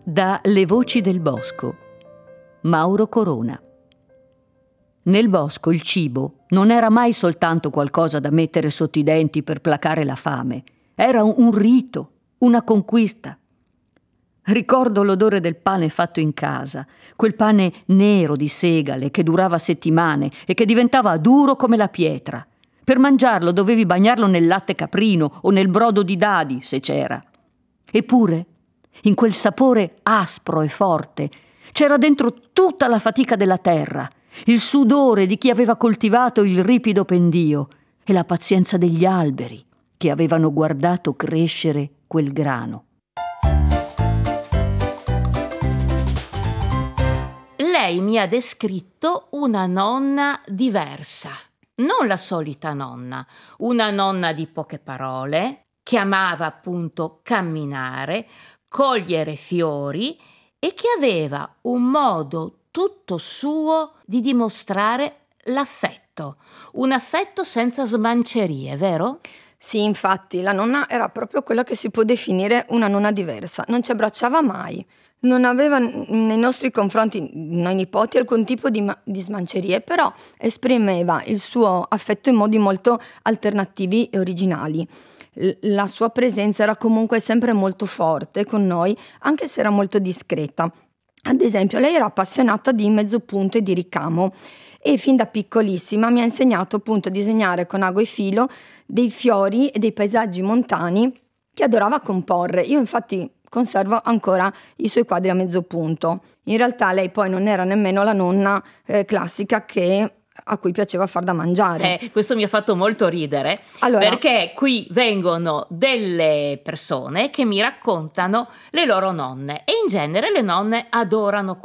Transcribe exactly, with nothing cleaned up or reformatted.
Da Le voci del bosco, Mauro Corona. Nel bosco il cibo non era mai soltanto qualcosa da mettere sotto i denti per placare la fame. Era un, un rito, una conquista. Ricordo l'odore del pane fatto in casa, quel pane nero di segale che durava settimane e che diventava duro come la pietra. Per mangiarlo dovevi bagnarlo nel latte caprino o nel brodo di dadi, se c'era. Eppure, in quel sapore aspro e forte, c'era dentro tutta la fatica della terra, il sudore di chi aveva coltivato il ripido pendio e la pazienza degli alberi che avevano guardato crescere quel grano. Lei mi ha descritto una nonna diversa, non la solita nonna, una nonna di poche parole, che amava appunto camminare, cogliere fiori e che aveva un modo tutto suo di dimostrare l'affetto, un affetto senza smancerie, vero? Sì, infatti, la nonna era proprio quella che si può definire una nonna diversa, non ci abbracciava mai, non aveva nei nostri confronti, noi nipoti, alcun tipo di, ma- di smancerie, però esprimeva il suo affetto in modi molto alternativi e originali. La sua presenza era comunque sempre molto forte con noi, anche se era molto discreta. Ad esempio, lei era appassionata di mezzopunto e di ricamo e fin da piccolissima mi ha insegnato appunto a disegnare con ago e filo dei fiori e dei paesaggi montani che adorava comporre. Io infatti conservo ancora i suoi quadri a mezzopunto. In realtà lei poi non era nemmeno la nonna eh, classica che a cui piaceva far da mangiare. Eh, questo mi ha fatto molto ridere, allora, perché qui vengono delle persone che mi raccontano le loro nonne e in genere le nonne adorano